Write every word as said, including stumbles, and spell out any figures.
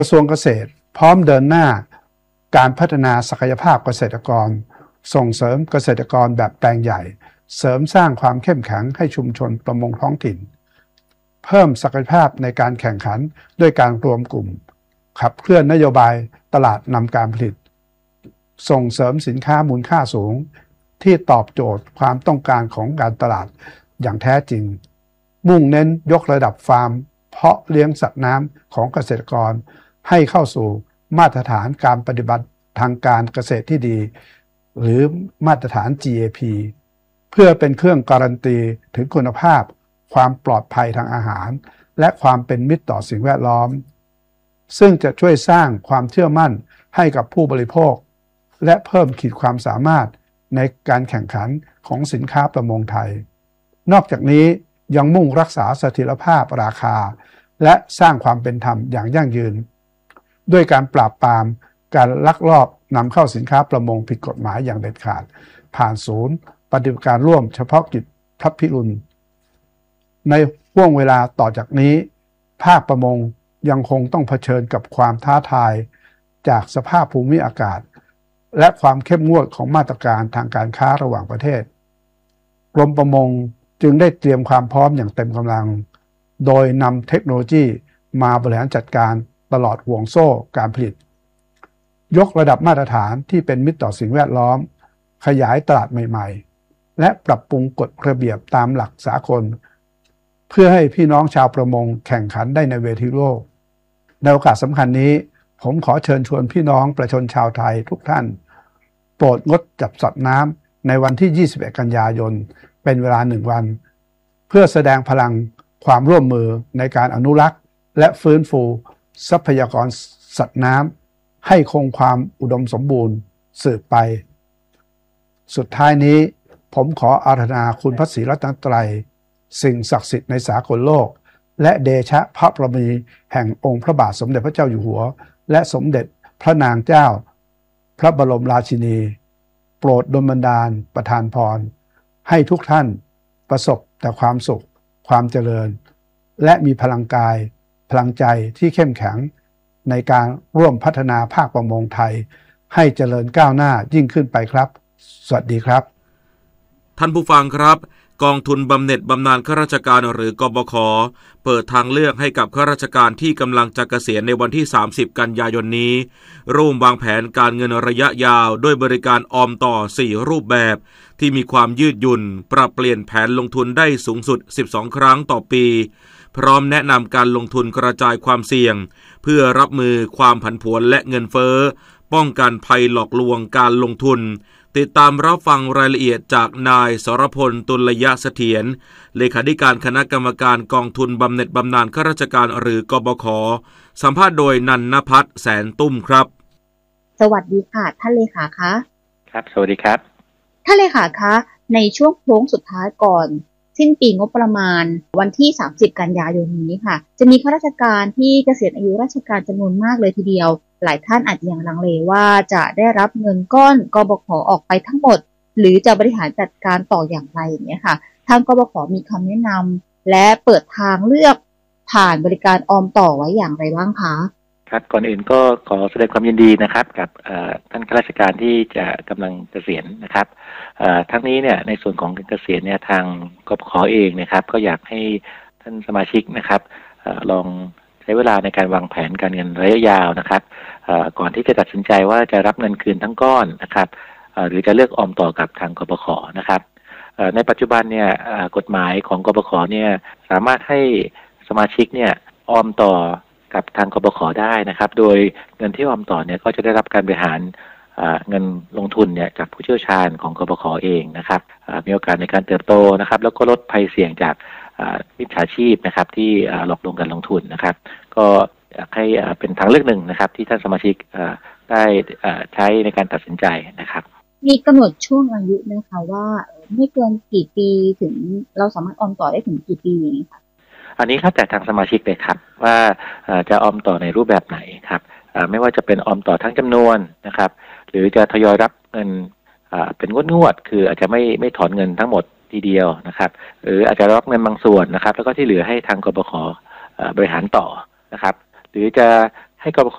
กระทรวงเกษตรพร้อมเดินหน้าการพัฒนาศักยภาพเกษตรกรส่งเสริมเกษตรกรแบบแปลงใหญ่เสริมสร้างความเข้มแข็งให้ชุมชนประมงท้องถิ่นเพิ่มศักยภาพในการแข่งขันด้วยการรวมกลุ่มขับเคลื่อนนโยบายตลาดนำการผลิตส่งเสริมสินค้ามูลค่าสูงที่ตอบโจทย์ความต้องการของการตลาดอย่างแท้จริงมุ่งเน้นยกระดับฟาร์มเพาะเลี้ยงสัตว์น้ำของเกษตรกรให้เข้าสู่มาตรฐานการปฏิบัติทางการเกษตรที่ดีหรือมาตรฐาน จี เอ พี เพื่อเป็นเครื่องการันตีถึงคุณภาพความปลอดภัยทางอาหารและความเป็นมิตรต่อสิ่งแวดล้อมซึ่งจะช่วยสร้างความเชื่อมั่นให้กับผู้บริโภคและเพิ่มขีดความสามารถในการแข่งขันของสินค้าประมงไทยนอกจากนี้ยังมุ่งรักษาเสถียรภาพราคาและสร้างความเป็นธรรมอย่างยั่งยืนด้วยการปราบปรามการลักลอบนำเข้าสินค้าประมงผิดกฎหมายอย่างเด็ดขาดผ่านศูนย์ปฏิบัติการร่วมเฉพาะกิจทับพิรุณในห่วงเวลาต่อจากนี้ภาคประมงยังคงต้องเผชิญกับความท้าทายจากสภาพภูมิอากาศและความเข้มงวดของมาตรการทางการค้าระหว่างประเทศกรมประมงจึงได้เตรียมความพร้อมอย่างเต็มกำลังโดยนำเทคโนโลยีมาบริหารจัดการตลอดห่วงโซ่การผลิตยกระดับมาตรฐานที่เป็นมิตรต่อสิ่งแวดล้อมขยายตลาดใหม่ๆและปรับปรุงกฎระเบียบตามหลักสากลเพื่อให้พี่น้องชาวประมงแข่งขันได้ในเวทีโลกในโอกาสสำคัญนี้ผมขอเชิญชวนพี่น้องประชาชนชาวไทยทุกท่านโปรดงดจับสัตว์น้ำในวันที่ยี่สิบเอ็ดกันยายนเป็นเวลาหนึ่งวันเพื่อแสดงพลังความร่วมมือในการอนุรักษ์และฟื้นฟูทรัพยากรสัตว์น้ำให้คงความอุดมสมบูรณ์สืบไปสุดท้ายนี้ผมขออาราธนาคุณพระศรีรัตนตรัยสิ่งศักดิ์สิทธิ์ในสากลโลกและเดชะพระบารมีแห่งองค์พระบาทสมเด็จพระเจ้าอยู่หัวและสมเด็จพระนางเจ้าพระบรมราชินีโปรดดลบันดาลประทานพรให้ทุกท่านประสบแต่ความสุขความเจริญและมีพลังกายพลังใจที่เข้มแข็งในการร่วมพัฒนาภาคประมงไทยให้เจริญก้าวหน้ายิ่งขึ้นไปครับสวัสดีครับท่านผู้ฟังครับกองทุนบำเหน็จบำนาญข้าราชการหรือกบข.เปิดทางเลือกให้กับข้าราชการที่กำลังจะเกษียณในวันที่สามสิบกันยายนนี้ร่วมวางแผนการเงินระยะยาวด้วยบริการออมต่อสี่รูปแบบที่มีความยืดหยุ่นปรับเปลี่ยนแผนลงทุนได้สูงสุดสิบสองครั้งต่อปีพร้อมแนะนำการลงทุนกระจายความเสี่ยงเพื่อรับมือความผันผวนและเงินเฟ้อป้องกันภัยหลอกลวงการลงทุนติดตามรับฟังรายละเอียดจากนายสรพลตุลยเสถียรเลขาธิการคณะกรรมการกองทุนบำเหน็จบำนาญข้าราชการหรือกบข.สัมภาษณ์โดยนันนภัทรแสนตุ้มครับสวัสดีค่ะท่านเลขาคะครับสวัสดีครับท่านเลขาคะในช่วงโค้งสุดท้ายก่อนสิ้นปีงบประมาณวันที่สามสิบกันยายนนี้ค่ะจะมีข้าราชการที่เกษียณอายุราชการจำนวนมากเลยทีเดียวหลายท่านอาจจะยังลังเลว่าจะได้รับเงินก้อนกบข.ออกไปทั้งหมดหรือจะบริหารจัดการต่ออย่างไรอย่างนี้ค่ะทางกบข.มีคำแนะนำและเปิดทางเลือกผ่านบริการออมต่อไว้อย่างไรบ้างคะครับก่อนอื่นก็ขอแสดงความยินดีนะครับกับท่านข้าราชการที่จะกำลังเกษียณนะครับทั้งนี้เนี่ยในส่วนของการเกษียณเนี่ยทางกบข.เองนะครับก็อยากให้ท่านสมาชิกนะครับลองใช้เวลาในการวางแผนการเงินระยะยาวนะครับก่อนที่จะตัดสินใจว่าจะรับเงินคืนทั้งก้อนนะครับหรือจะเลือกออมต่อกับทางกบข.นะครับในปัจจุบันเนี่ยกฎหมายของกบข.เนี่ยสามารถให้สมาชิกเนี่ยออมต่อกับทางกบข.ได้นะครับโดยเงินที่ออมต่อเนี่ยก็จะได้รับการบริหารเงินลงทุนเนี่ยจากผู้เชี่ยวชาญของกบข.เองนะครับมีโอกาสในการเติบโตนะครับแล้วก็ลดภัยเสี่ยงจากมิจฉาชีพนะครับที่หลอกลวงการลงทุนนะครับก็อยากให้เป็นทางเลือกหนึ่งนะครับที่ท่านสมาชิกได้ใช้ในการตัดสินใจนะครับมีกำหนดช่วงอายุไหมคะว่าไม่เกินกี่ปีถึงเราสามารถออมต่อได้ถึงกี่ปีอย่างนี้ค่ะอันนี้ครับแต่ทางสมาชิกเลยครับว่าจะออมต่อในรูปแบบไหนครับไม่ว่าจะเป็นออมต่อทั้งจำนวนนะครับหรือจะทยอยรับเงินเป็นงวดๆคืออาจจะไม่ไม่ถอนเงินทั้งหมดทีเดียวนะครับหรืออาจจะรับเงินบางส่วนนะครับแล้วก็ที่เหลือให้ทางกบข.บริหารต่อนะครับหรือจะให้กบข